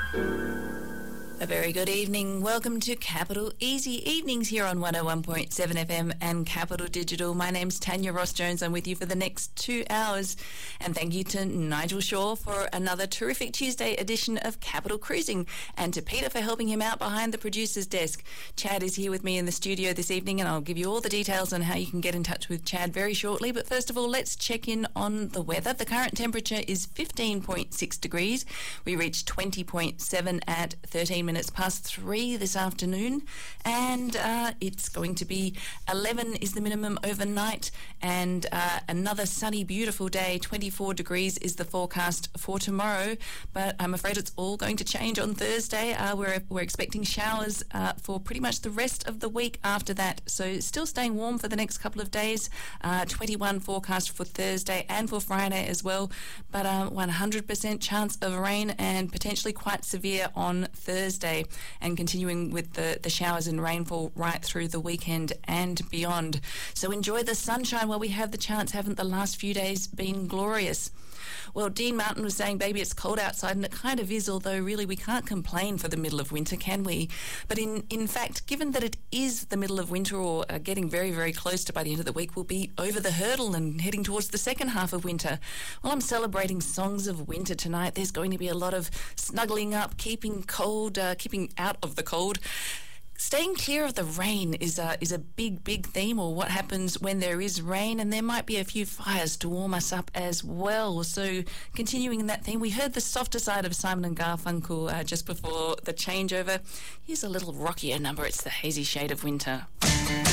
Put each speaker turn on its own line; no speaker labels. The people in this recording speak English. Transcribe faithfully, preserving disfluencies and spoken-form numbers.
A very good evening. Welcome to Capital Easy Evenings here on one oh one point seven F M and Capital Digital. My name's Tanya Ross-Jones. I'm with you for the next two hours. And thank you to Nigel Shaw for another terrific Tuesday edition of Capital Cruising, and to Peter for helping him out behind the producer's desk. Chad is here with me in the studio this evening, and I'll give you all the details on how you can get in touch with Chad very shortly. But first of all, let's check in on the weather. The current temperature is fifteen point six degrees. We reached twenty point seven at thirteen minutes past three this afternoon, and uh, it's going to be eleven is the minimum overnight, and uh, another sunny, beautiful day. twenty-four degrees is the forecast for tomorrow, but I'm afraid it's all going to change on Thursday. Uh, we're, we're expecting showers uh, for pretty much the rest of the week after that, so still staying warm for the next couple of days. Uh, twenty-one forecast for Thursday and for Friday as well, but uh, one hundred percent chance of rain and potentially quite severe on Thursday. And continuing with the, the showers and rainfall right through the weekend and beyond. So enjoy the sunshine while we have the chance. Haven't the last few days been glorious? Well, Dean Martin was saying, baby, it's cold outside, and it kind of is, although really we can't complain for the middle of winter, can we? But in, in fact, given that it is the middle of winter, or uh, getting very, very close to by the end of the week, we'll be over the hurdle and heading towards the second half of winter. Well, I'm celebrating songs of winter tonight. There's going to be a lot of snuggling up, keeping cold, uh, keeping out of the cold. Staying clear of the rain is a, is a big, big theme, or what happens when there is rain, and there might be a few fires to warm us up as well. So continuing in that theme, we heard the softer side of Simon and Garfunkel uh, just before the changeover. Here's a little rockier number. It's The Hazy Shade of Winter.